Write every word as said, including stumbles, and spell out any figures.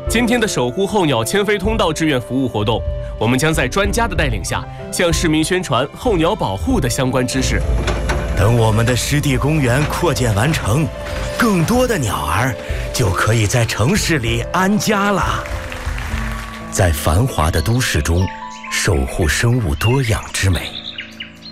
今天的守护候鸟迁飞通道志愿服务活动，我们将在专家的带领下，向市民宣传候鸟保护的相关知识。 等我们的湿地公园扩建完成，更多的鸟儿就可以在城市里安家了。在繁华的都市中，守护生物多样之美。